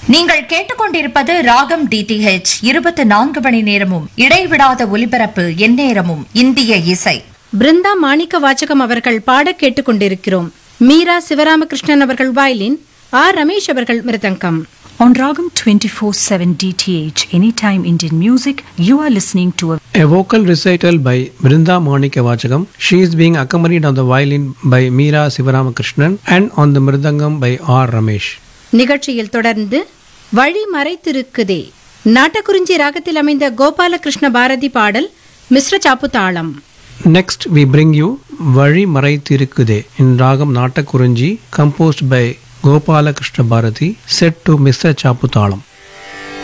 நீங்கள் கேட்டுக்கொண்டிருப்பது ராகம் DTH 24 மணி நேரமும் இடைவிடாத ஒலிபரப்பு எந்நேரமும் இந்திய இசை. பிருந்தா மாணிக்க வாச்சகம் அவர்கள் பாட கேட்டுக்கொண்டிருக்கிறோம். மீரா சிவராமகிருஷ்ணன் அவர்கள் வயலின், ஆர் ரமேஷ் அவர்கள் மிருதங்கம். On Ragam 24/7 DTH, Anytime Indian Music, you are listening to a vocal recital by Brinda Monika Vachagam. She is being accompanied on the violin by Meera Sivaramakrishnan and on the mridangam by R. Ramesh. நிகழ்ச்சியில் தொடர்ந்து வழி மறைத்திருக்குதே நாட்டக்குறிஞ்சி ராகத்தில் அமைந்த கோபாலகிருஷ்ண பாரதி பாடல் மிஸ்ர சாப்பு தாளம். Next we bring you Vali Maraithirukkude in Ragam Nattakurunji, composed by Gopala Krishna Bharati, set to Mr. Chaputalam.